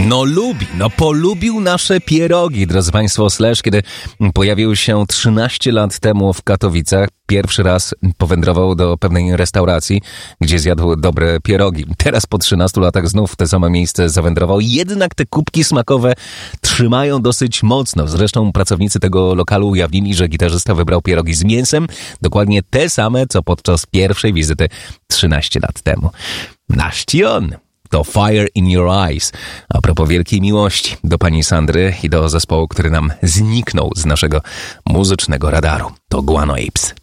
Polubił nasze pierogi, drodzy Państwo. Slash, kiedy pojawił się 13 lat temu w Katowicach, pierwszy raz powędrował do pewnej restauracji, gdzie zjadł dobre pierogi. Teraz po 13 latach znów w te same miejsce zawędrował. Jednak te kubki smakowe trzymają dosyć mocno. Zresztą pracownicy tego lokalu ujawnili, że gitarzysta wybrał pierogi z mięsem, dokładnie te same, co podczas pierwszej wizyty 13 lat temu. Nasztion! To Fire in Your Eyes. A propos wielkiej miłości do pani Sandry i do zespołu, który nam zniknął z naszego muzycznego radaru. To Guano Apes.